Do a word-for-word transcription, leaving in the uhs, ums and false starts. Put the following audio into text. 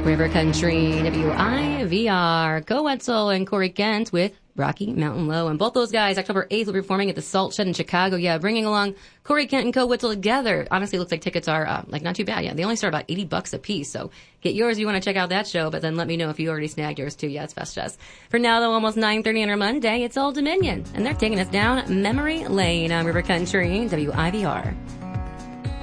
River Country, W I V R. Go Wetzel and Corey Kent with Rocky Mountain Low. And both those guys, October eighth, will be performing at the Salt Shed in Chicago. Yeah, bringing along Corey Kent and Co. Wetzel together. Honestly, it looks like tickets are, uh, like, not too bad. Yeah, they only start about eighty bucks a piece. So get yours if you want to check out that show, but then let me know if you already snagged yours too. Yeah, it's Fest Jazz. For now, though, almost nine thirty on our Monday, it's Old Dominion. And they're taking us down memory lane on River Country, W I V R.